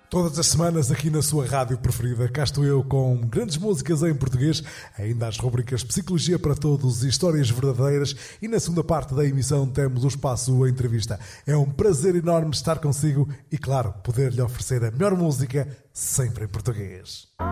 Todas as semanas aqui na sua rádio preferida, cá estou eu com grandes músicas em português, ainda as rubricas Psicologia para Todos e Histórias Verdadeiras, e na segunda parte da emissão temos o espaço A Entrevista. É um prazer enorme estar consigo e, claro, poder-lhe oferecer a melhor música sempre em português.